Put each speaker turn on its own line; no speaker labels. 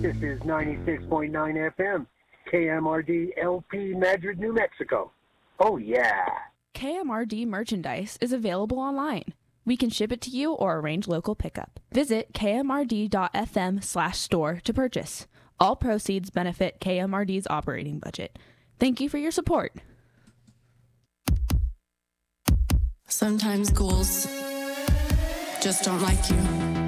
This is 96.9 FM, KMRD LP Madrid, New Mexico. Oh, yeah.
KMRD merchandise is available online. We can ship it to you or arrange local pickup. Visit kmrd.fm/store to purchase. All proceeds benefit KMRD's operating budget. Thank you for your support.
Sometimes ghouls just don't like you.